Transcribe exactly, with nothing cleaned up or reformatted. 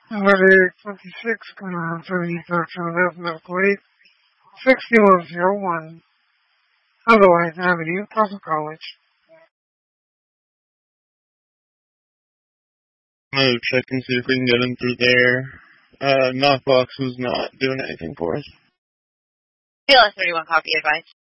Number twenty-six, confirmed for the thirteen eleven medical aid, sixty-one oh one, otherwise Avenue, Russell College. I'm gonna check and see if we can get him through there. Uh, Knockbox was not doing anything for us. P L S thirty-one, copy advice.